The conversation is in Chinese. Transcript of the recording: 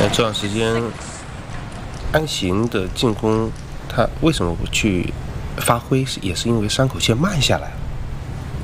在这段时间，安行的进攻，他为什么不去发挥？也是因为伤口线慢下来了。